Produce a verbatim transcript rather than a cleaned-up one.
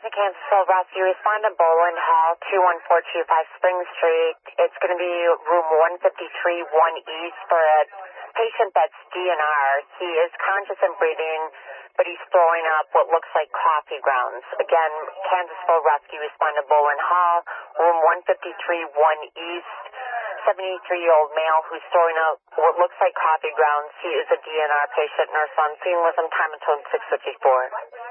to Kansasville Rescue. Respond to Boland Hall, two one four two five Spring Street. It's going to be room one fifty-three, one East for a patient that's D N R. He is conscious and breathing, but he's throwing up what looks like coffee grounds. Again, Kansasville Rescue, respond to Boland Hall, room one fifty-three, one East. seventy-three-year-old male who's throwing up what looks like coffee grounds. He is a D N R patient. Nurse on scene with him. Time until six fifty-four.